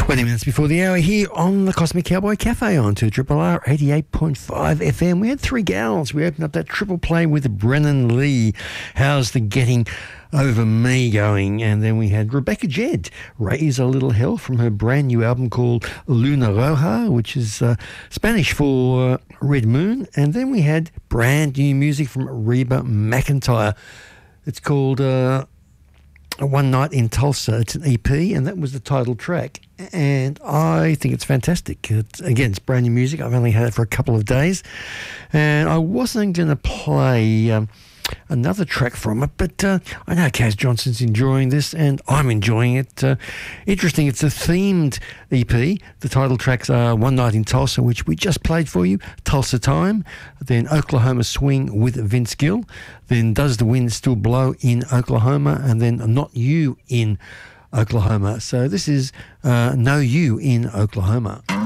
20 minutes before the hour here on the Cosmic Cowboy Cafe on 2RRR 88.5 FM. We had three gals. We opened up that triple play with Brennan Lee. How's the Getting Over Me going? And then we had Rebecca Jed, Raise a Little Hell, from her brand new album called Luna Roja, which is Spanish for Red Moon. And then we had brand new music from Reba McEntire. It's called One Night in Tulsa. It's an EP, and that was the title track. And I think it's fantastic. It's brand new music. I've only had it for a couple of days. And I wasn't going to play another track from it, but I know Kaz Johnson's enjoying this, and I'm enjoying it. Interesting, it's a themed EP. The title tracks are One Night in Tulsa, which we just played for you, Tulsa Time, then Oklahoma Swing with Vince Gill, then Does the Wind Still Blow in Oklahoma, and then Not You in Oklahoma. So this is Know You in Oklahoma.